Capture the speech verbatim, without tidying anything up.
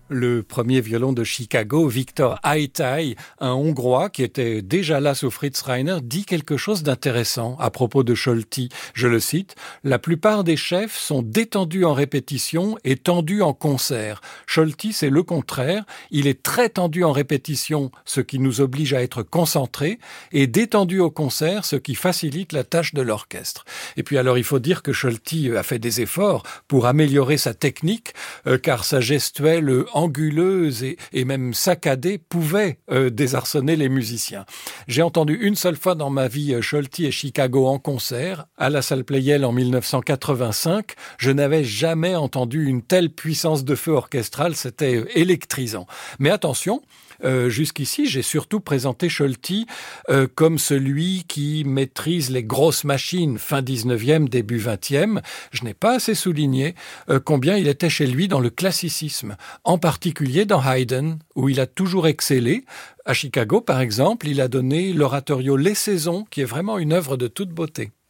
Le premier violon de Chicago, Viktor Hajtai, un Hongrois qui était déjà là sous Fritz Reiner, dit quelque chose d'intéressant à propos de Scholti. Je le cite, « La plupart des chefs sont détendus en répétition et tendus en concert. Scholti, c'est le contraire. Il est très tendu en répétition, ce qui nous oblige à être concentrés, et détendu au concert, ce qui facilite la tâche de l'orchestre. » Et puis alors, il faut dire que Scholti a fait des efforts pour améliorer sa technique, euh, car sa gestuelle anguleuse et, et même saccadée pouvait euh, désarçonner les musiciens. J'ai entendu une seule fois dans ma vie euh, Scholti et Chicago en concert, à la salle Pleyel en mille neuf cent quatre-vingt-cinq. Je n'avais jamais entendu une telle puissance de feu orchestrale, c'était euh, électrisant. Mais attention, Euh, jusqu'ici, j'ai surtout présenté Scholti euh, comme celui qui maîtrise les grosses machines fin dix-neuvième, début vingtième. Je n'ai pas assez souligné euh, combien il était chez lui dans le classicisme, en particulier dans Haydn, où il a toujours excellé. À Chicago, par exemple, il a donné l'oratorio Les Saisons, qui est vraiment une œuvre de toute beauté.